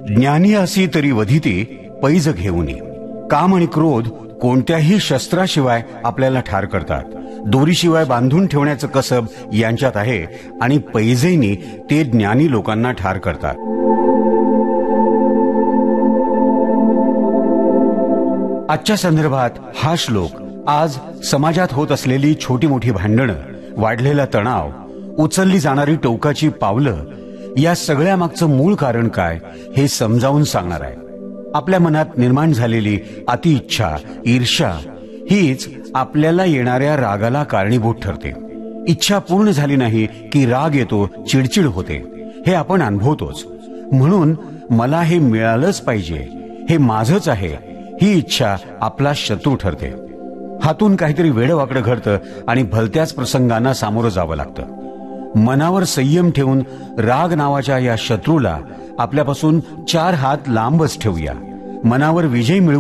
ज्ञानी असी तरी वधिती पैज घेऊनी. काम आणि क्रोध कोणत्याही शस्त्राशिवाय आपल्याला ठार करतात. दोरीशिवाय बांधून ठेवण्याचं कसब यांच्यात आहे आणि पैजेनी ते ज्ञानी लोकांना ठार करतात. आजच्या संदर्भात हा श्लोक आज समाजात होत असलेली छोटी मोठी भांडणं, वाढलेला तणाव, उचलली जाणारी टोकाची पावलं, या सगळ्या मागचं मूळ कारण काय हे समजावून सांगणार आहे. आपल्या मनात निर्माण झालेली अतिइच्छा, ईर्ष्या हीच आपल्याला येणाऱ्या रागाला कारणीभूत ठरते. इच्छा पूर्ण झाली नाही की राग येतो, चिडचिड होते. हे आपण अनुभवतोच. म्हणून मला हे मिळालंच पाहिजे, हे माझंच आहे, ही इच्छा आपला शत्रू ठरते. हातून काहीतरी वेडवाकडं घडतं आणि भलत्याच प्रसंगांना सामोरं जावं लागतं. मनावर संयम ठेवून राग नावाच्या या शत्रूला आपल्यापासून 4 हात लांबच ठेवूया. मनावर विजय मिळवू